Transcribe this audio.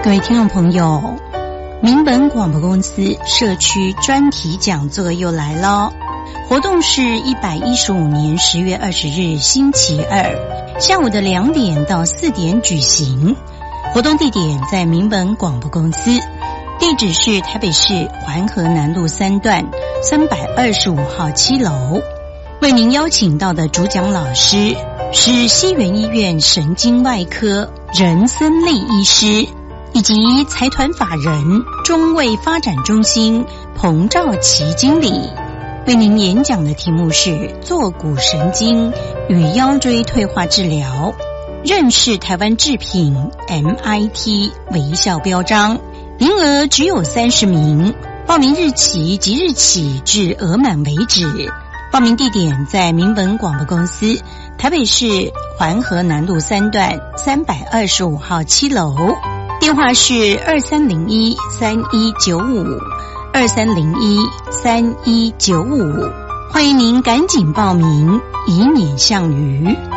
各位听众朋友，民本广播公司社区专题讲座又来了。活动是115年10月20日星期二下午的2点到4点举行。活动地点在民本广播公司，地址是台北市环河南路3段325号7楼。为您邀请到的主讲老师是西园医院神经外科任森利医师，以及财团法人中卫发展中心彭兆琪经理。为您演讲的题目是坐骨神经与腰椎退化治疗，认识台湾制品 MIT 微笑标章，名额只有30名，报名日期即日起至额满为止。报名地点在民本广播公司台北市环河南路3段325号7楼，电话是2301-3195，2301-3195，欢迎您赶紧报名，以免项余。